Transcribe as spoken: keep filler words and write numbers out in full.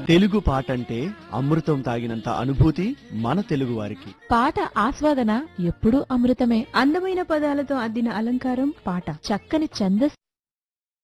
తెలుగు పాట అంటే అమృతం తాగినంత అనుభూతి మన తెలుగు వారికి. పాట ఆస్వాదన ఎప్పుడూ అమృతమే. అందమైన పదాలతో అద్దిన అలంకారం పాట. చక్కని ఛందస్సు